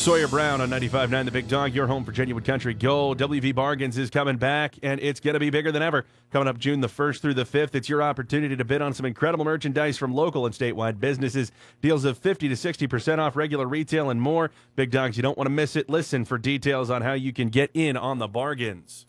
Sawyer Brown on 95.9 The Big Dog, your home for genuine country gold. WV Bargains is coming back, and it's going to be bigger than ever. Coming up June the 1st through the 5th, it's your opportunity to bid on some incredible merchandise from local and statewide businesses. Deals of 50 to 60% off regular retail and more. Big Dogs, you don't want to miss it. Listen for details on how you can get in on the bargains.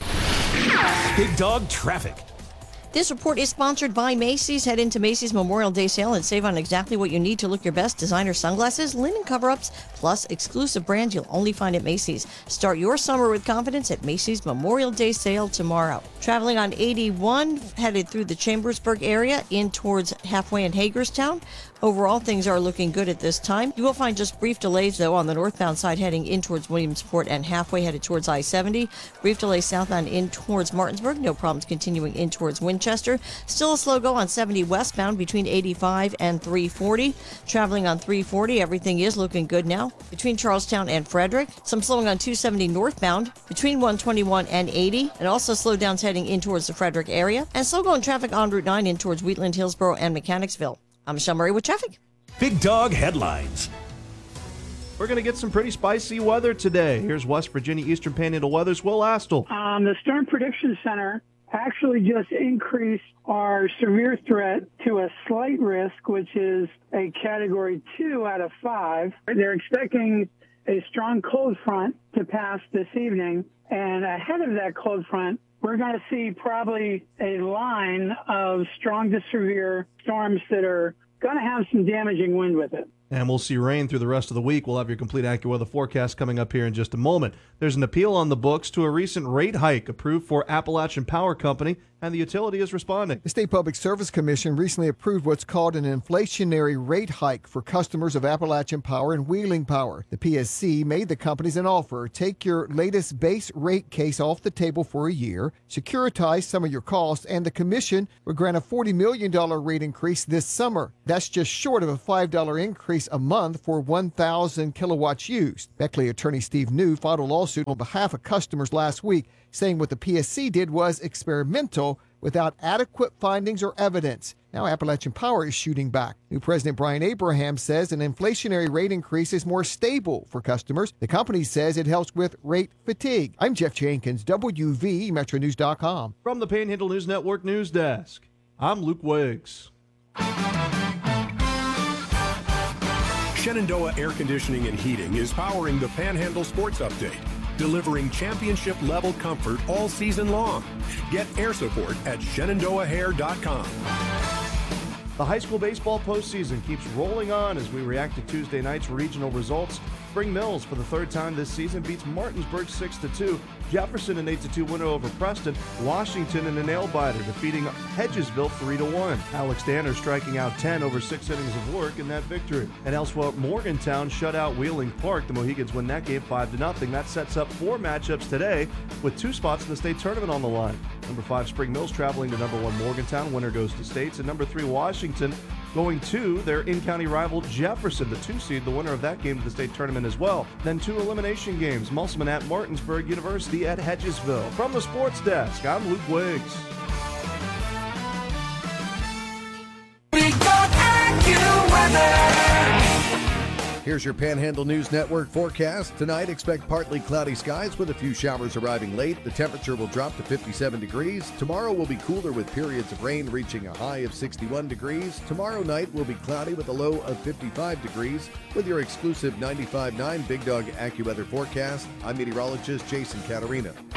Big Dog Traffic. This report is sponsored by Macy's. Head into Macy's Memorial Day sale and save on exactly what you need to look your best. Designer sunglasses, linen cover-ups, plus exclusive brands you'll only find at Macy's. Start your summer with confidence at Macy's Memorial Day sale tomorrow. Traveling on 81, headed through the Chambersburg area in towards Halfway in Hagerstown. Overall, things are looking good at this time. You will find just brief delays, though, on the northbound side heading in towards Williamsport and Halfway headed towards I-70. Brief delays southbound in towards Martinsburg. No problems continuing in towards Winchester. Still a slow go on 70 westbound between 85 and 340. Traveling on 340, everything is looking good now. Between Charlestown and Frederick. Some slowing on 270 northbound between 121 and 80. And also slow downs heading in towards the Frederick area. And slow going traffic on Route 9 in towards Wheatland, Hillsborough, and Mechanicsville. I'm Michelle Murray with traffic. Big Dog Headlines. We're going to get some pretty spicy weather today. Here's West Virginia Eastern Panhandle Weather's Will Astle. The Storm Prediction Center actually just increased our severe threat to a slight risk, which is a Category 2 out of 5. They're expecting a strong cold front to pass this evening, and ahead of that cold front, we're going to see probably a line of strong to severe storms that are going to have some damaging wind with it. And we'll see rain through the rest of the week. We'll have your complete AccuWeather forecast coming up here in just a moment. There's an appeal on the books to a recent rate hike approved for Appalachian Power Company, and the utility is responding. The State Public Service Commission recently approved what's called an inflationary rate hike for customers of Appalachian Power and Wheeling Power. The PSC made the companies an offer. Take your latest base rate case off the table for a year, securitize some of your costs, and the commission would grant a $40 million rate increase this summer. That's just short of a $5 increase a month for 1,000 kilowatts used. Beckley attorney Steve New filed a lawsuit on behalf of customers last week, saying what the PSC did was experimental without adequate findings or evidence. Now Appalachian Power is shooting back. New President Brian Abraham says an inflationary rate increase is more stable for customers. The company says it helps with rate fatigue. I'm Jeff Jenkins, WV MetroNews.com. From the Panhandle News Network News Desk, I'm Luke Wiggs. Shenandoah Air Conditioning and Heating is powering the Panhandle Sports Update, delivering championship-level comfort all season long. Get air support at ShenandoahAir.com. The high school baseball postseason keeps rolling on as we react to Tuesday night's regional results. Spring Mills, for the third time this season, beats Martinsburg 6-2. Jefferson an 8-2 winner over Preston. Washington in a nail-biter, defeating Hedgesville 3-1. Alex Danner striking out 10 over 6 innings of work in that victory. And elsewhere, Morgantown shut out Wheeling Park. The Mohegans win that game 5-0. That sets up 4 matchups today with 2 spots in the state tournament on the line. Number 5 Spring Mills traveling to number 1 Morgantown. Winner goes to states. And number 3 Washington going to their in-county rival Jefferson, the 2 seed, the winner of that game to the state tournament as well. Then 2 elimination games, Musselman at Martinsburg University at Hedgesville. From the sports desk, I'm Luke Wiggs. Here's your Panhandle News Network forecast. Tonight, expect partly cloudy skies with a few showers arriving late. The temperature will drop to 57 degrees. Tomorrow will be cooler with periods of rain reaching a high of 61 degrees. Tomorrow night will be cloudy with a low of 55 degrees. With your exclusive 95.9 Big Dog AccuWeather forecast, I'm meteorologist Jason Caterina.